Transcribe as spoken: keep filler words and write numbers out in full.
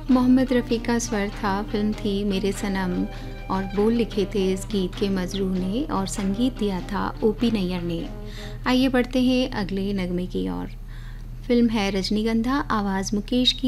मोहम्मद रफ़ी का स्वर था, फ़िल्म थी मेरे सनम और बोल लिखे थे इस गीत के मजरूह ने और संगीत दिया था ओपी नैयर ने। आइए बढ़ते हैं अगले नगमे की ओर। फ़िल्म है रजनीगंधा, आवाज़ मुकेश की।